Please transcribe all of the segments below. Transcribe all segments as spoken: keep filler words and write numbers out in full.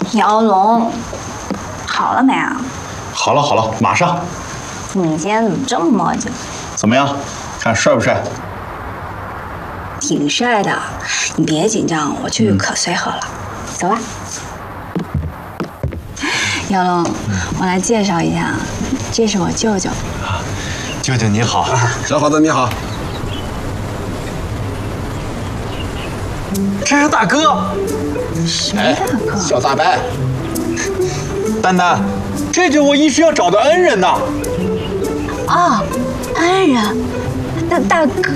姚龙，好了没啊？ 好了好了，马上。 你今天怎么这么磨叽？ 怎么样？看帅不帅？ 挺帅的，你别紧张，我去可随和了。嗯、走吧。姚龙，我来介绍一下，这是我舅舅。 啊，舅舅你好， 小伙子你好。 这是大哥。 谁大哥？ 小大白。 丹丹，这就是我一直要找的恩人呐。 哦，恩人，大大哥。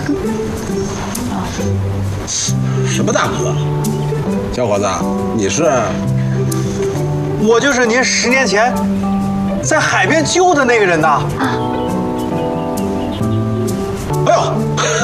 什么大哥？小伙子，你是？ 我就是您十年前在海边救的那个人呐。啊、 哎呦，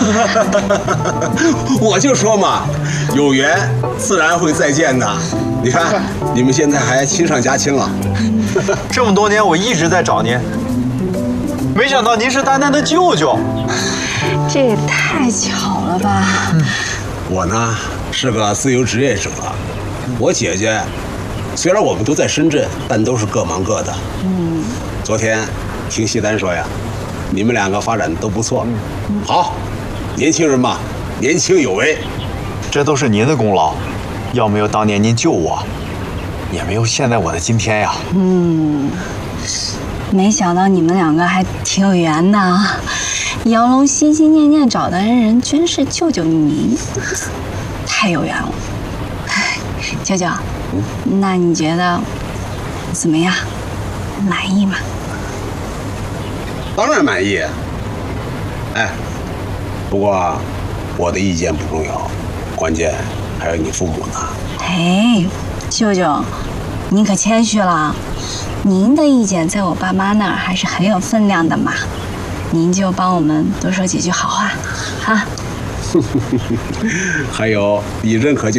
我就说嘛，有缘自然会再见的。你看，你们现在还亲上加亲了。 这么多年我一直在找您，没想到您是丹丹的舅舅。 这也太巧了吧！ 嗯、我呢是个自由职业者，我姐姐虽然我们都在深圳，但都是各忙各的。嗯，昨天听西单说呀，你们两个发展都不错。嗯、好，年轻人嘛，年轻有为， 这都是您的功劳。要没有当年您救我，也没有现在我的今天呀。 嗯，没想到你们两个还挺有缘的啊。姚龙心心念念找的恩人，居然是舅舅您，太有缘了。舅舅，那你觉得怎么样？满意吗？ 当然满意。哎，不过我的意见不重要，关键还有你父母呢。 哎，舅舅，您可谦虚了。您的意见在我爸妈那儿还是很有分量的嘛。您就帮我们多说几句好话，啊。 还有，你认可就。